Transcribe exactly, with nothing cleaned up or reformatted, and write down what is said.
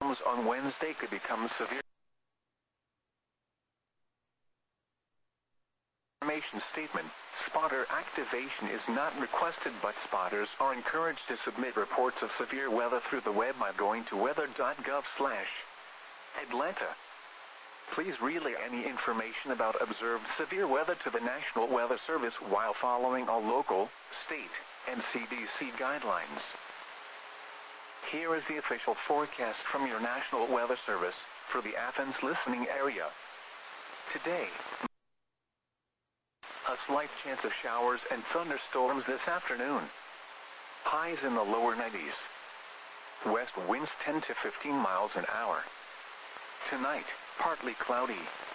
on Wednesday could become severe. Information statement. Spotter activation is not requested, but spotters are encouraged to submit reports of severe weather through the web by going to weather dot gov slash Atlanta. Please relay any information about observed severe weather to the National Weather Service while following all local, state, and C D C guidelines. Here is the official forecast from your National Weather Service for the Athens listening area. Today, a slight chance of showers and thunderstorms this afternoon. Highs in the lower nineties. West winds ten to fifteen miles an hour. Tonight, partly cloudy.